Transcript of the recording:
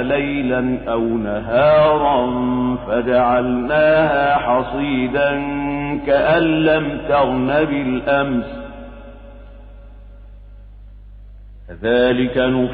ليلا أو نهارا فجعلناها حصيدا كأن لم تغن بالأمس كذلك